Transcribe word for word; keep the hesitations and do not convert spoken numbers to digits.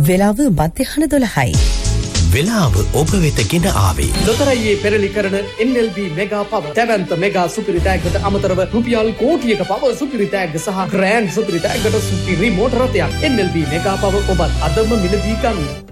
වෙලාව මධ්‍යහන දොළහයි. වෙලාව ඔබ වෙත ගෙන ආවේ ලොතරැයියේ පෙරලි කරන එන් එල් බී මෙගා පව දැවැන්ත මෙගා සුපිරි තෑග්ගට අමතරව රුපියල් කෝටියක පව සුපිරි තෑග්ග සහ ග්‍රෑන්ඩ් සුපිරි තෑග්ගට සුපිරි මෝටර රථයක් එන් එල් බී මෙගා පව ඔබත් අදම මිලදී ගන්න.